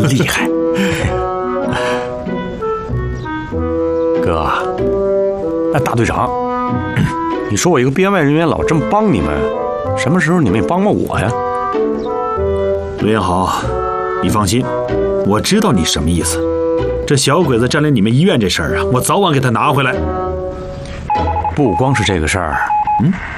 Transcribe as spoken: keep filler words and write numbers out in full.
厉害。哥，那大队长，你说我一个编外人员老这么帮你们，什么时候你们也帮帮我呀？ 陆彦豪，你放心，我知道你什么意思。这小鬼子占领你们医院这事儿啊，我早晚给他拿回来。 不光是这个事儿，嗯，